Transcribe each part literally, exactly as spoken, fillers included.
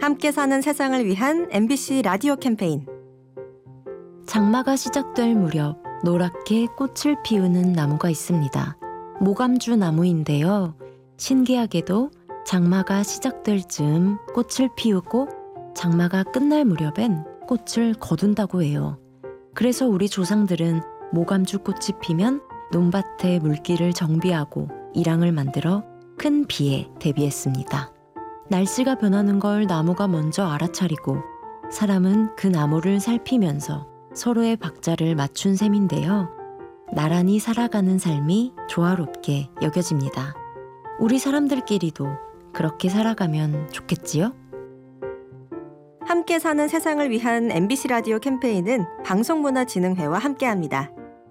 함께 사는 세상을 위한 엠비씨 라디오 캠페인. 장마가 시작될 무렵 노랗게 꽃을 피우는 나무가 있습니다. 모감주 나무인데요. 신기하게도 장마가 시작될 즈음 꽃을 피우고 장마가 끝날 무렵엔 꽃을 거둔다고 해요. 그래서 우리 조상들은 모감주 꽃이 피면 논밭에 물길을 정비하고 일항을 만들어 큰 비에 대비했습니다. 날씨가 변하는 걸 나무가 먼저 알아차리고 사람은 그 나무를 살피면서 서로의 박자를 맞춘 셈인데요. 나란히 살아가는 삶이 조화롭게 여겨집니다. 우리 사람들끼리도 그렇게 살아가면 좋겠지요? 함께 사는 세상을 위한 엠비씨 라디오 캠페인은 방송문화진흥회와 함께합니다.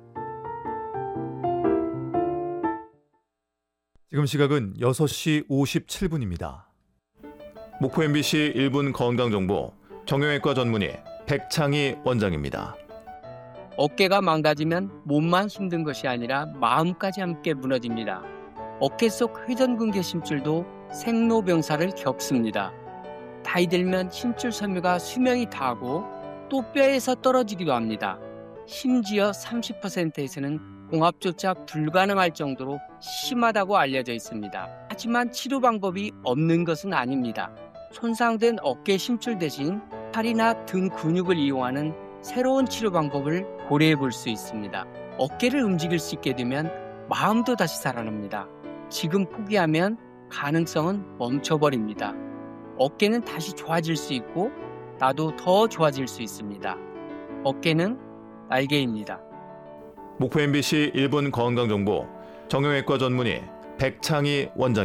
지금 시각은 여섯 시 오십칠 분입니다. 목포 엠비씨 일 분 건강정보 정형외과 전문의 백창희 원장입니다. 어깨가 망가지면 몸만 힘든 것이 아니라 마음까지 함께 무너집니다. 어깨 속 회전근개 심줄도 생로병사를 겪습니다. 나이 들면 심줄 섬유가 수명이 다하고 또 뼈에서 떨어지기도 합니다. 심지어 삼십 퍼센트에서는 공합조차 불가능할 정도로 심하다고 알려져 있습니다. 하지만 치료 방법이 없는 것은 아닙니다. 손상된 어깨 심줄 대신 팔이나 등 근육을 이용하는 새로운 치료 방법을 고려해 볼 수 있습니다. 어깨를 움직일 수 있게 되면 마음도 다시 살아납니다. 지금 포기하면 가능성은 멈춰버립니다. 어깨는 다시 좋아질 수 있고 나도 더 좋아질 수 있습니다. 어깨는 날개입니다. 목포 엠비씨 일 분 건강정보 정형외과 전문의 백창희 원장